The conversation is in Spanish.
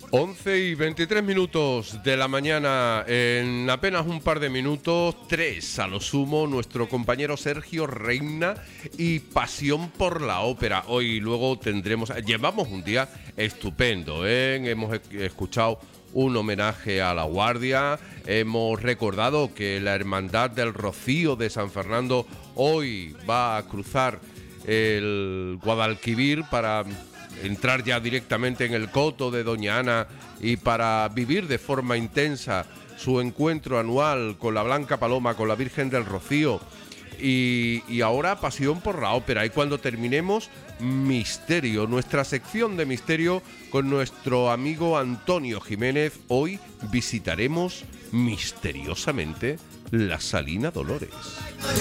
11:23 de la mañana, en apenas un par de minutos, 3 a lo sumo, nuestro compañero Sergio Reina y Pasión por la Ópera. Hoy luego llevamos un día estupendo, hemos escuchado un homenaje a La Guardia, hemos recordado que la Hermandad del Rocío de San Fernando hoy va a cruzar el Guadalquivir para entrar ya directamente en el coto de Doña Ana y para vivir de forma intensa su encuentro anual con la Blanca Paloma, con la Virgen del Rocío, y ahora Pasión por la Ópera. Y cuando terminemos, Misterio, nuestra sección de misterio con nuestro amigo Antonio Jiménez. Hoy visitaremos misteriosamente la Salina Dolores.